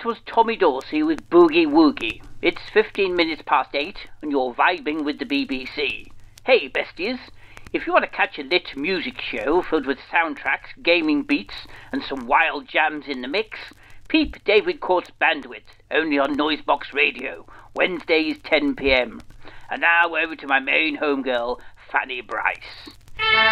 That was Tommy Dorsey with Boogie Woogie. It's 15 minutes past 8 and you're vibing with the BBC. Hey, besties, if you want to catch a lit music show filled with soundtracks, gaming beats and some wild jams in the mix, peep David Court's Bandwidth, only on Noisebox Radio, Wednesdays 10 p.m. And now over to my main homegirl, Fanny Bryce.